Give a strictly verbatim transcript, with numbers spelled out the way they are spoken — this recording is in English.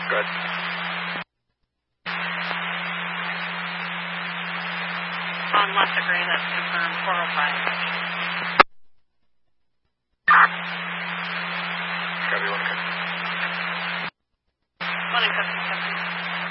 Good. On left degree, that's confirmed, four oh five. Copy, one, okay. One in custody.